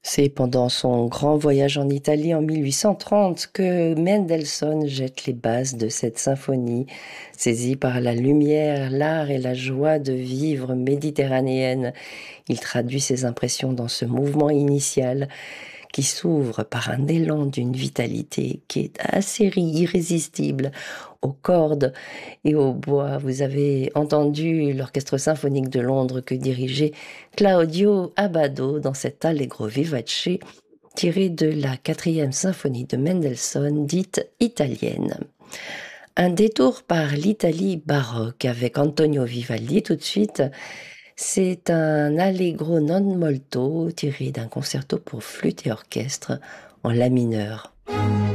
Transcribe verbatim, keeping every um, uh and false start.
C'est pendant son grand voyage en Italie en mille huit cent trente que Mendelssohn jette les bases de cette symphonie. Saisi par la lumière, l'art et la joie de vivre méditerranéenne, il traduit ses impressions dans ce mouvement initial qui s'ouvre par un élan d'une vitalité qui est assez ri- irrésistible aux cordes et au bois. Vous avez entendu l'Orchestre symphonique de Londres que dirigeait Claudio Abbado dans cet Allegro vivace tiré de la quatrième symphonie de Mendelssohn dite italienne. Un détour par l'Italie baroque avec Antonio Vivaldi tout de suite. C'est un allegro non molto tiré d'un concerto pour flûte et orchestre en la mineur.